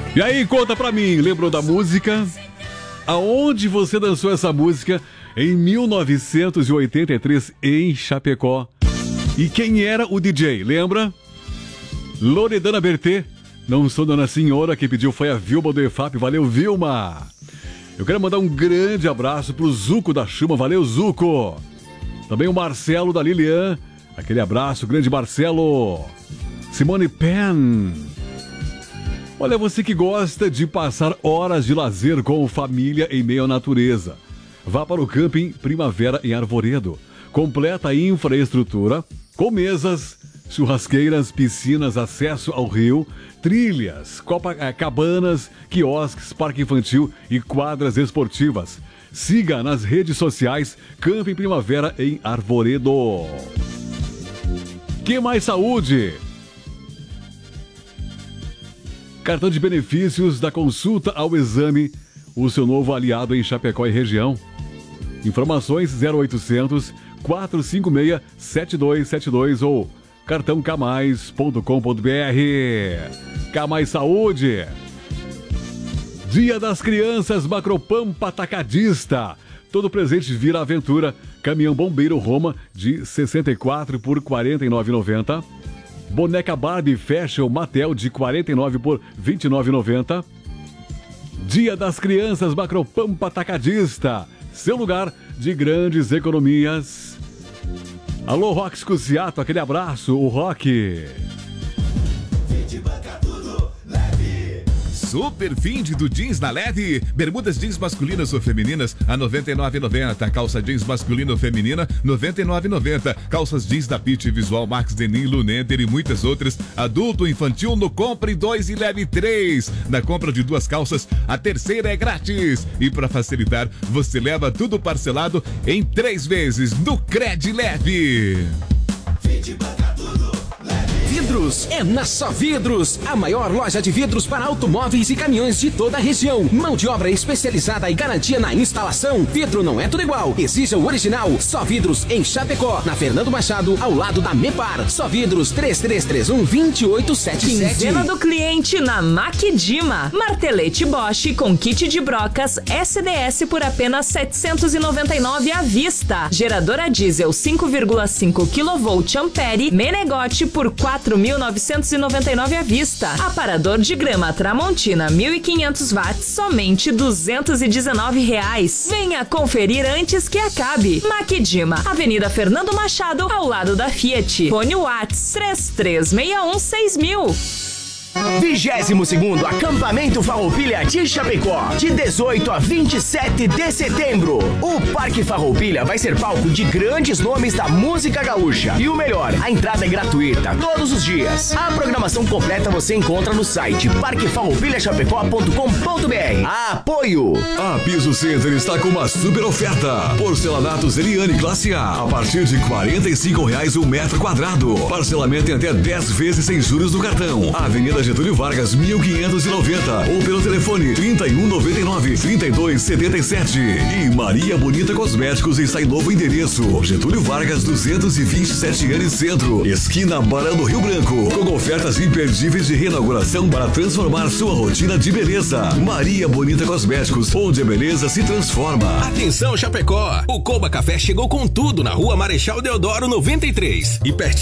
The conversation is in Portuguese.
E aí, conta pra mim, lembrou da música? Aonde você dançou essa música em 1983 em Chapecó? E quem era o DJ, lembra? Loredana Bertê. Não sou dona senhora, quem pediu foi a Vilma do EFAP. Valeu, Vilma. Eu quero mandar um grande abraço pro Zuco da Chuma. Valeu, Zuco. Também o Marcelo da Lilian. Aquele abraço, grande Marcelo. Simone Pen. Olha, você que gosta de passar horas de lazer com família em meio à natureza. Vá para o Camping Primavera em Arvoredo. Completa infraestrutura, com mesas, churrasqueiras, piscinas, acesso ao rio, trilhas, cabanas, quiosques, parque infantil e quadras esportivas. Siga nas redes sociais Camping Primavera em Arvoredo. Que mais saúde? Cartão de benefícios da consulta ao exame, o seu novo aliado em Chapecó e região. Informações 0800 456 7272 ou cartãocamais.com.br. Camais Saúde. Dia das Crianças Macropampa Atacadista. Todo presente vira aventura. Caminhão Bombeiro Roma de 64 por R$ 49,90. Boneca Barbie Fashion Mattel de R$ 49 por R$ 29,90. Dia das Crianças Macropampa Atacadista. Seu lugar de grandes economias. Alô, Rock Scusiato, aquele abraço, o Rock. Super Find do Jeans na Leve. Bermudas jeans masculinas ou femininas a R$ 99,90. Calça jeans masculina ou feminina R$ 99,90. Calças jeans da Pitty, Visual, Max Denim, Lunender e muitas outras. Adulto infantil no Compre 2 e Leve 3. Na compra de 2 calças, a terceira é grátis. E para facilitar, você leva tudo parcelado em 3 vezes no Cred Leve. Vidros é na Só Vidros, a maior loja de vidros para automóveis e caminhões de toda a região. Mão de obra especializada e garantia na instalação. Vidro não é tudo igual, exija o original. Só Vidros em Chapecó, na Fernando Machado, ao lado da Mepar. Só Vidros 3331-2877. Quinzena do cliente na Maquidima. Martelete Bosch com kit de brocas SDS por apenas R$ 799 à vista. Geradora diesel 5,5 kV Ampere Menegote por R$ 4.999 à vista. Aparador de grama Tramontina 1.500 watts, somente R$ 219. Venha conferir antes que acabe. Maquidima, Avenida Fernando Machado, ao lado da Fiat. Fone Watts 33616000. 22º Acampamento Farroupilha de Chapecó, de 18 a 27 de setembro. O Parque Farroupilha vai ser palco de grandes nomes da música gaúcha. E o melhor, a entrada é gratuita todos os dias. A programação completa você encontra no site parquefarroupilhachapecó.com.br. Apoio! A Piso Center está com uma super oferta. Porcelanatos Eliane Classe A partir de R$ 45,00 o metro quadrado. Parcelamento em até 10 vezes sem juros no cartão. Avenida Getúlio Vargas, 1590, ou pelo telefone 3199-3277. E Maria Bonita Cosméticos está em novo endereço, Getúlio Vargas 227 anos Centro, esquina Barão do Rio Branco, com ofertas imperdíveis de reinauguração para transformar sua rotina de beleza. Maria Bonita Cosméticos, onde a beleza se transforma. Atenção, Chapecó! O Coba Café chegou com tudo na Rua Marechal Deodoro 93 e pertinho